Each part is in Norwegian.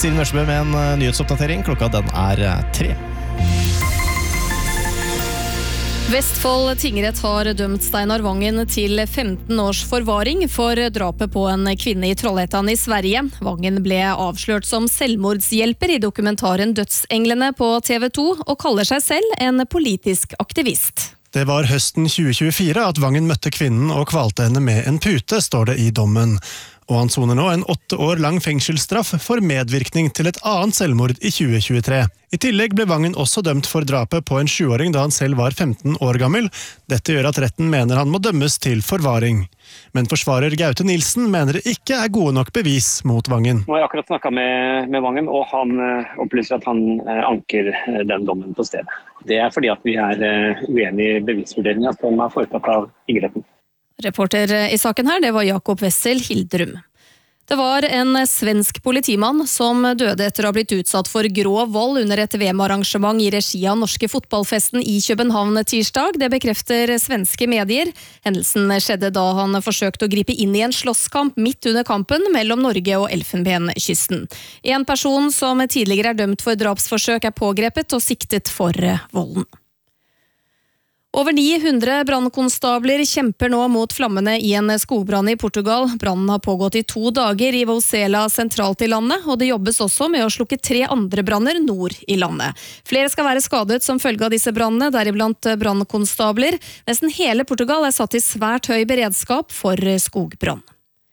Siri Nørsebø med en nyhetsoppdatering. Klokka den 3. Vestfold tingrett har dømt Steinar Vangen til 15 års forvaring for drapet på en kvinne i Trollhättan i Sverige. Vangen ble avslørt som selvmordshjelper i dokumentaren Dødsenglene på TV 2 og kaller seg selv en politisk aktivist. Det var høsten 2024 at Vangen møtte kvinnen og kvalte henne med en pute, står det i dommen. Og han soner nå en 8 år lang fengselsstraff for medvirkning til et annet selvmord i 2023. I tillegg ble Vangen også dømt for drapet på en 7-åring da han selv var 15 år gammel. Dette gjør at retten mener han må dømmes til forvaring. Men forsvarer Gaute Nilsen mener det ikke er gode nok bevis mot Vangen. Nå har jeg akkurat snakket med Vangen, og han opplyser at han anker den dommen på stedet. Det er fordi at vi er uenige i bevisvurderingen som er foretatt av tingretten. Reporter i saken her, det var Jakob Wessel Hildrum. Det var en svensk politimann som døde etter å ha blitt utsatt for grov vold under et VM-arrangement i regi av norske fotballfesten i København tirsdag. Det bekrefter svenske medier. Hendelsen skjedde da han forsøkte å gripe inn i en slåsskamp midt under kampen mellom Norge og Elfenbenkysten. En person som tidligere er dømt for drapsforsøk er pågrepet og siktet for volden. Over 900 brannkonstabler kjemper nå mot flammene i en skogbrann i Portugal. Brannen har pågått i 2 dager i Vozela sentralt i landet, og det jobbes også med å slukke 3 andre branner nord i landet. Flere skal være skadet som følge av disse brannene, deriblant brannkonstabler. Nesten hele Portugal er satt i svært høy beredskap for skogbrann.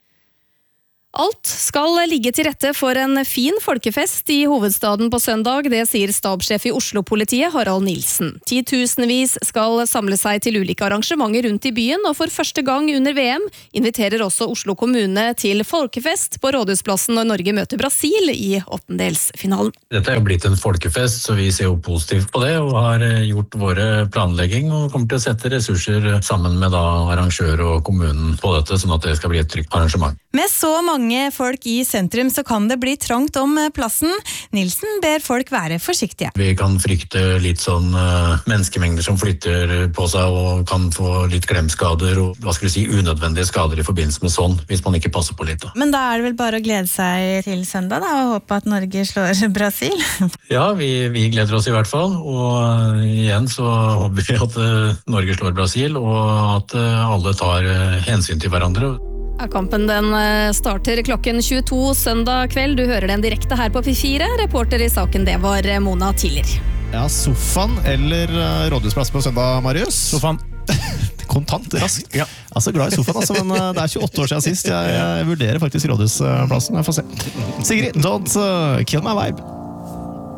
Alt skal ligge til rette for en fin folkefest i hovedstaden på søndag, det sier stabssjef i Oslo-politiet Harald Nilsen. 10.000vis skal samle seg til ulike arrangementer rundt i byen, og for første gang under VM inviterer også Oslo kommune til folkefest på Rådhusplassen når Norge møter Brasil i åttendelsfinalen. Dette er jo blitt en folkefest, så vi ser jo positivt på det, og har gjort våre planlegging og kommer til å sette ressurser sammen med arrangør og kommunen på dette, sånn at det skal bli et trygt arrangement. Med så mange folk i sentrum så kan det bli trangt om plassen. Nilsen ber folk være forsiktige. Vi kan frykte litt sånn menneskemengder som flytter på seg og kan få litt klemskader og unødvendige skader i forbindelse med sånn, hvis man ikke passer på litt. Da. Men da er det vel bare å glede seg til søndag da, og håpe at Norge slår Brasil? Ja, vi gleder oss i hvert fall, og igjen så håper vi at Norge slår Brasil, og at alle tar hensyn til hverandre. Kampen den starter klokken 22 søndag kveld. Du hører den direkte her på P4. Reporter i saken, det var Mona Tiller. Ja, sofaen eller rådhusplass på søndag, Marius? Sofaen. Kontant, raskt. Ja. Altså, glad i sofaen, altså, men det er 28 år siden sist. Jeg vurderer faktisk rådhusplassen. Jeg får se. Sigrid, don't kill my vibe.